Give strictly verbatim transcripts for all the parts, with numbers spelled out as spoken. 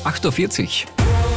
acht Uhr vierzig.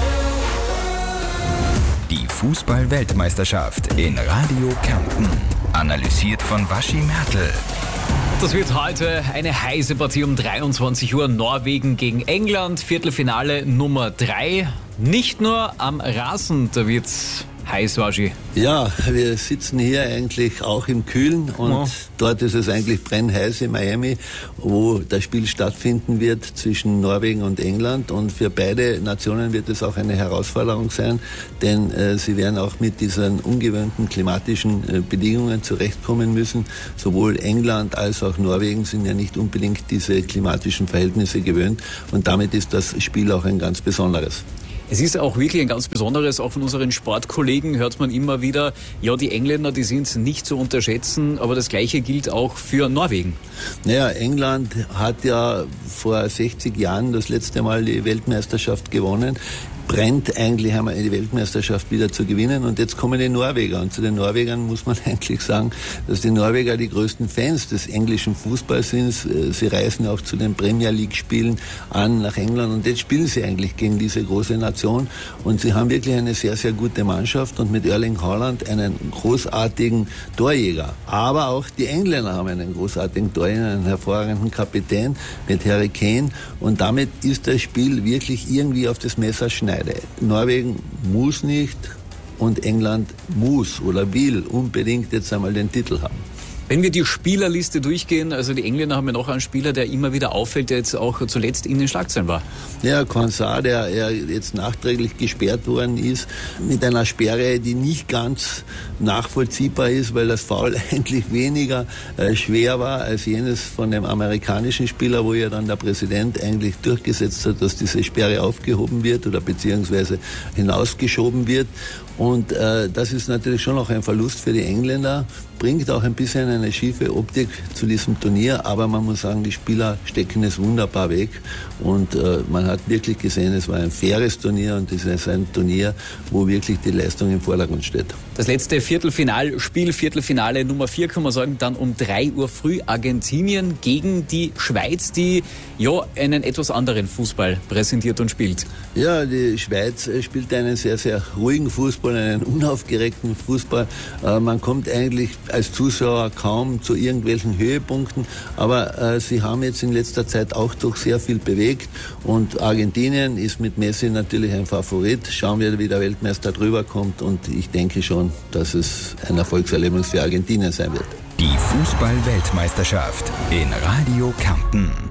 Die Fußball-Weltmeisterschaft in Radio Kärnten. Analysiert von Waschi Mertl. Das wird heute eine heiße Partie um dreiundzwanzig Uhr. Norwegen gegen England, Viertelfinale Nummer drei. Nicht nur am Rasen, da wird's heiß, Waschi. Ja, wir sitzen hier eigentlich auch im Kühlen und ja. Dort ist es eigentlich brennheiß in Miami, wo das Spiel stattfinden wird zwischen Norwegen und England, und für beide Nationen wird es auch eine Herausforderung sein, denn äh, sie werden auch mit diesen ungewöhnten klimatischen äh, Bedingungen zurechtkommen müssen. Sowohl England als auch Norwegen sind ja nicht unbedingt diese klimatischen Verhältnisse gewöhnt, und damit ist das Spiel auch ein ganz besonderes. Es ist auch wirklich ein ganz besonderes, auch von unseren Sportkollegen hört man immer wieder, ja, die Engländer, die sind nicht zu unterschätzen, aber das Gleiche gilt auch für Norwegen. Naja, England hat ja vor sechzig Jahren das letzte Mal die Weltmeisterschaft gewonnen. Brennt eigentlich einmal die Weltmeisterschaft wieder zu gewinnen, und jetzt kommen die Norweger, und zu den Norwegern muss man eigentlich sagen, dass die Norweger die größten Fans des englischen Fußballs sind. Sie reisen auch zu den Premier League Spielen an nach England, und jetzt spielen sie eigentlich gegen diese große Nation, und sie haben wirklich eine sehr, sehr gute Mannschaft und mit Erling Haaland einen großartigen Torjäger. Aber auch die Engländer haben einen großartigen Torjäger, einen hervorragenden Kapitän mit Harry Kane, und damit ist das Spiel wirklich irgendwie auf das Messer schneiden. Norwegen muss nicht und England muss oder will unbedingt jetzt einmal den Titel haben. Wenn wir die Spielerliste durchgehen, also die Engländer haben ja noch einen Spieler, der immer wieder auffällt, der jetzt auch zuletzt in den Schlagzeilen war. Ja, Quansah, der er jetzt nachträglich gesperrt worden ist, mit einer Sperre, die nicht ganz nachvollziehbar ist, weil das Foul eigentlich weniger äh, schwer war als jenes von dem amerikanischen Spieler, wo ja dann der Präsident eigentlich durchgesetzt hat, dass diese Sperre aufgehoben wird oder beziehungsweise hinausgeschoben wird. Und äh, das ist natürlich schon auch ein Verlust für die Engländer, bringt auch ein bisschen eine schiefe Optik zu diesem Turnier, aber man muss sagen, die Spieler stecken es wunderbar weg, und äh, man hat wirklich gesehen, es war ein faires Turnier, und es ist ein Turnier, wo wirklich die Leistung im Vordergrund steht. Das letzte Viertelfinalspiel, Viertelfinale Nummer vier, kann man sagen, dann um drei Uhr früh Argentinien gegen die Schweiz, die ja einen etwas anderen Fußball präsentiert und spielt. Ja, die Schweiz spielt einen sehr, sehr ruhigen Fußball, einen unaufgeregten Fußball. Äh, man kommt eigentlich als Zuschauer kaum zu irgendwelchen Höhepunkten, aber äh, sie haben jetzt in letzter Zeit auch doch sehr viel bewegt, und Argentinien ist mit Messi natürlich ein Favorit. Schauen wir, wie der Weltmeister drüber kommt, und ich denke schon, dass es ein Erfolgserlebnis für Argentinien sein wird. Die Fußball-Weltmeisterschaft in Radio Kärnten.